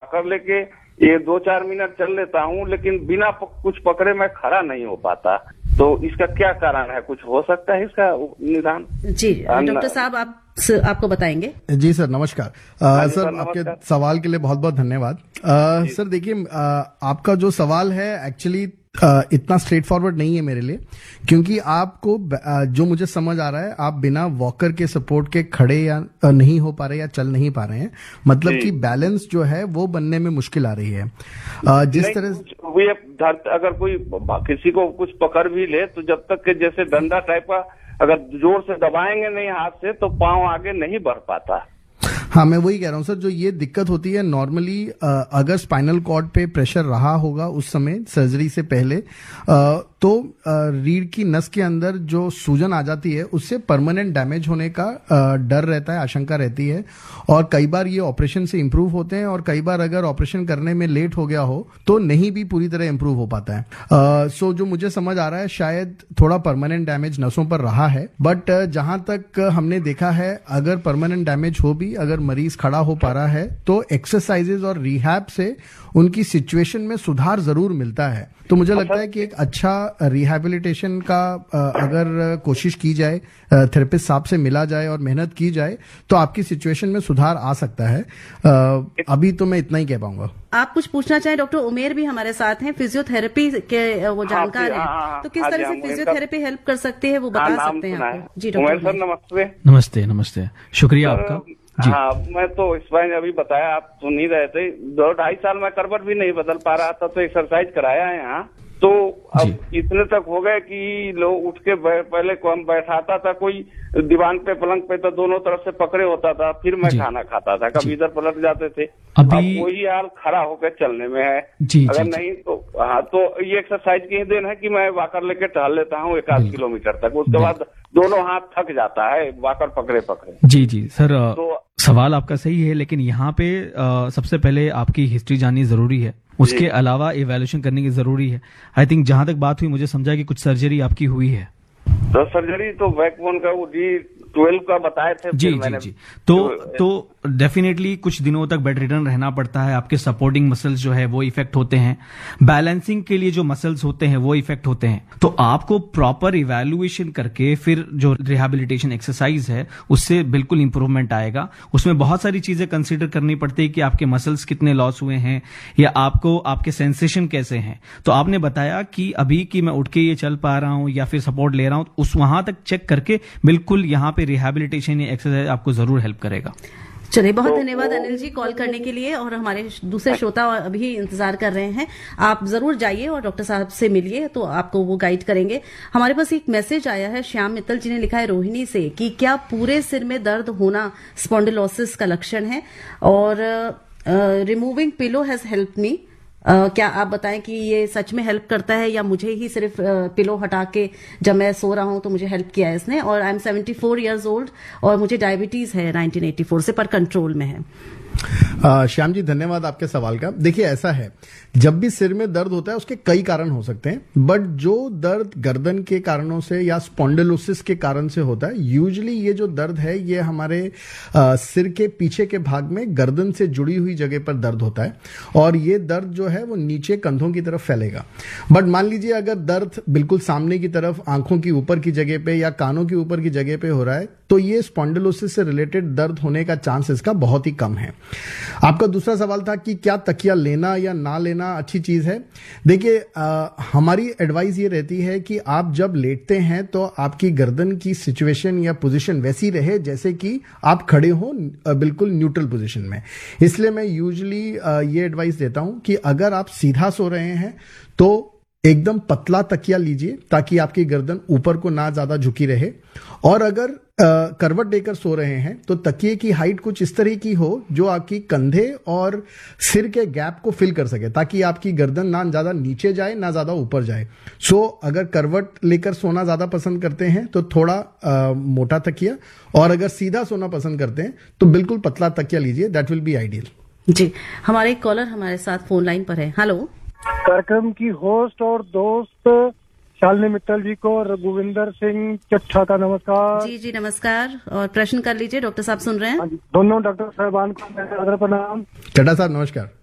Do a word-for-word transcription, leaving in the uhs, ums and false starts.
Walker लेके ये दो चार मिनट चल लेता हूँ, लेकिन बिना प, कुछ पकड़े मैं खड़ा नहीं हो पाता। तो इसका क्या कारण है? कुछ हो सकता है इसका निदान? जी डॉक्टर साहब आप आपको बताएंगे। जी सर नमस्कार। आ, सर, सर आपके सवाल के लिए बहुत बहुत धन्यवाद। आ, सर देखिए, आपका जो सवाल है एक्चुअली इतना स्ट्रेट फॉरवर्ड नहीं है मेरे लिए, क्योंकि आपको जो मुझे समझ आ रहा है आप बिना वॉकर के सपोर्ट के खड़े या नहीं हो पा रहे या चल नहीं पा रहे हैं, मतलब कि बैलेंस जो है वो बनने में मुश्किल आ रही है। जिस तरह अगर कोई किसी को कुछ पकड़ भी ले तो जब तक के जैसे डंडा टाइप का अगर जोर से दबाएंगे नहीं हाथ से तो पांव आगे नहीं बढ़ पाता। हाँ मैं वही कह रहा हूँ सर, जो ये दिक्कत होती है नॉर्मली अगर स्पाइनल कॉर्ड पे प्रेशर रहा होगा उस समय सर्जरी से पहले, आ, तो रीढ़ की नस के अंदर जो सूजन आ जाती है उससे परमानेंट डैमेज होने का आ, डर रहता है, आशंका रहती है। और कई बार ये ऑपरेशन से इम्प्रूव होते हैं और कई बार अगर ऑपरेशन करने में लेट हो गया हो तो नहीं भी पूरी तरह इम्प्रूव हो पाता है। आ, सो जो मुझे समझ आ रहा है शायद थोड़ा परमानेंट डैमेज नसों पर रहा है, बट जहां तक हमने देखा है अगर परमानेंट डैमेज हो भी अगर मरीज खड़ा हो पा रहा है तो एक्सरसाइजेज और रिहैब से उनकी सिचुएशन में सुधार जरूर मिलता है। तो मुझे लगता है कि एक अच्छा रिहैबिलिटेशन का अगर कोशिश की जाए, थेरेपिस्ट साहब से मिला जाए और मेहनत की जाए तो आपकी सिचुएशन में सुधार आ सकता है। अभी तो मैं इतना ही कह पाऊंगा। आप कुछ पूछना चाहें? डॉक्टर उमेर भी हमारे साथ हैं, फिजियोथेरेपी के वो जानकार हैं, तो किस तरह से फिजियोथेरेपी हेल्प कर सकती है वो बता सकते हैं आपको? जी डॉक्टर सर नमस्ते। नमस्ते नमस्ते, शुक्रिया आपका। हाँ मैं तो इस बार अभी बताया, आप सुन ही रहे थे, दो ढाई साल में करवट भी नहीं बदल पा रहा था तो एक्सरसाइज कराया है यहाँ, तो अब इतने तक हो गए कि लोग उठ के पहले को हम बैठाता था कोई दीवान पे पलंग पे तो दोनों तरफ से पकड़े होता था, फिर मैं खाना खाता था, कभी इधर पलट जाते थे। अभी अब वही हाल खड़ा होकर चलने में है। जी, अगर जी, नहीं तो हाँ, तो ये एक्सरसाइज की देन है कि मैं वाकर लेके टहल लेता हूँ एक आध किलोमीटर तक, उसके बाद दोनों हाथ थक जाता है वाकर पकड़े पकड़े। जी जी सर, तो सवाल आपका सही है, लेकिन यहाँ पे आ, सबसे पहले आपकी हिस्ट्री जाननी जरूरी है, उसके अलावा इवैल्यूएशन करने की जरूरी है। आई थिंक जहां तक बात हुई मुझे समझा कि कुछ सर्जरी आपकी हुई है। तो सर्जरी तो बैकबोन का वो डी ट्वेल्व का बताए थे। जी जी जी तो तो डेफिनेटली कुछ दिनों तक बेड रिटर्न रहना पड़ता है, आपके सपोर्टिंग मसल्स जो है वो इफेक्ट होते हैं, बैलेंसिंग के लिए जो मसल्स होते हैं वो इफेक्ट होते हैं। तो आपको प्रॉपर इवैल्यूएशन करके फिर जो रिहैबिलिटेशन एक्सरसाइज है उससे बिल्कुल इंप्रूवमेंट आएगा। उसमें बहुत सारी चीजें कंसीडर करनी पड़ती है कि आपके मसल्स कितने लॉस हुए हैं या आपको आपके सेंसेशन कैसे हैं। तो आपने बताया कि अभी कि मैं उठ के ये चल पा रहा हूं या फिर सपोर्ट ले रहा हूं, उस वहां तक चेक करके बिल्कुल यहाँ पे रिहैबिलिटेशन या एक्सरसाइज आपको जरूर हेल्प करेगा। चलिए बहुत धन्यवाद अनिल जी कॉल करने के लिए, और हमारे दूसरे श्रोता अभी इंतजार कर रहे हैं। आप जरूर जाइए और डॉक्टर साहब से मिलिए तो आपको वो गाइड करेंगे। हमारे पास एक मैसेज आया है, श्याम मित्तल जी ने लिखा है रोहिणी से कि क्या पूरे सिर में दर्द होना स्पॉन्डिलोसिस का लक्षण है, और removing pillow has help me. Uh, क्या आप बताएं कि ये सच में हेल्प करता है या मुझे ही सिर्फ पिलो uh, हटा के जब मैं सो रहा हूं तो मुझे हेल्प किया है इसने। और I am seventy four years old और मुझे डायबिटीज है नाइनटीन एटी फोर से, पर कंट्रोल में है। आ, श्याम जी धन्यवाद आपके सवाल का। देखिए ऐसा है, जब भी सिर में दर्द होता है उसके कई कारण हो सकते हैं, बट जो दर्द गर्दन के कारणों से या स्पॉन्डिलोसिस के कारण से होता है, यूजुअली ये जो दर्द है ये हमारे आ, सिर के पीछे के भाग में गर्दन से जुड़ी हुई जगह पर दर्द होता है, और ये दर्द जो है वो नीचे कंधों की तरफ फैलेगा। बट मान लीजिए अगर दर्द बिल्कुल सामने की तरफ आंखों की ऊपर की जगह पे या कानों की ऊपर की जगह पे हो रहा है तो ये स्पॉन्डिलोसिस से रिलेटेड दर्द होने का चांस इसका बहुत ही कम है। आपका दूसरा सवाल था कि क्या तकिया लेना या ना लेना अच्छी चीज है। देखिए हमारी एडवाइस ये रहती है कि आप जब लेटते हैं तो आपकी गर्दन की सिचुएशन या पोजीशन वैसी रहे जैसे कि आप खड़े हो बिल्कुल न्यूट्रल पोजीशन में। इसलिए मैं यूजुअली ये एडवाइस देता हूं कि अगर आप सीधा सो रहे हैं तो एकदम पतला तकिया लीजिए ताकि आपकी गर्दन ऊपर को ना ज्यादा झुकी रहे, और अगर आ, करवट देकर सो रहे हैं तो तकिए की हाइट कुछ इस तरह की हो जो आपकी कंधे और सिर के गैप को फिल कर सके, ताकि आपकी गर्दन ना ज्यादा नीचे जाए ना ज्यादा ऊपर जाए। सो अगर करवट लेकर सोना ज्यादा पसंद करते हैं तो थोड़ा आ, मोटा तकिया, और अगर सीधा सोना पसंद करते हैं तो बिल्कुल पतला तकिया लीजिए, दैट विल बी आइडियल। जी हमारे एक कॉलर हमारे साथ फोन लाइन पर है। हेलो, कार्यक्रम की होस्ट और दोस्त शालिनी मित्तल जी को रघुविंदर सिंह चट्ठा का नमस्कार। जी जी नमस्कार, और प्रश्न कर लीजिए, डॉक्टर साहब सुन रहे हैं। दोनों डॉक्टर साहबान को मेरा आदर प्रणाम। चट्ठा साहब नमस्कार।